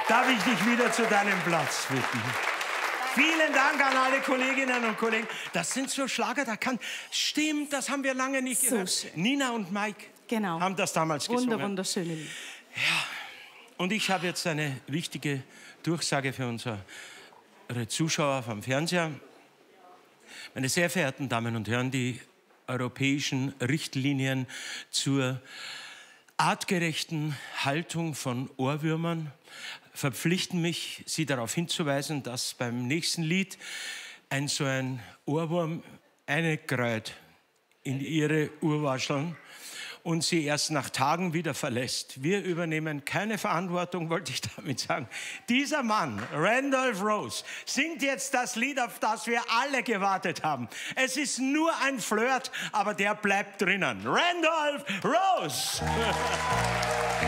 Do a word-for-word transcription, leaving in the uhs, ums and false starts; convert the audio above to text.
darf ich dich wieder zu deinem Platz bitten. Vielen Dank an alle Kolleginnen und Kollegen. Das sind so Schlager, da kann... Stimmt, das haben wir lange nicht So gehört. schön. Nina und Mike Genau. haben das damals gesungen. Wunder, wunderschöne Lied. Ja, und ich habe jetzt eine wichtige Durchsage für unsere Zuschauer vom Fernseher. Meine sehr verehrten Damen und Herren, die europäischen Richtlinien zur artgerechten Haltung von Ohrwürmern verpflichten mich, Sie darauf hinzuweisen, dass beim nächsten Lied ein so ein Ohrwurm eingereiht in Ihre Ohrwascheln und sie erst nach Tagen wieder verlässt. Wir übernehmen keine Verantwortung, wollte ich damit sagen. Dieser Mann, Randolph Rose, singt jetzt das Lied, auf das wir alle gewartet haben. Es ist nur ein Flirt, aber der bleibt drinnen. Randolph Rose!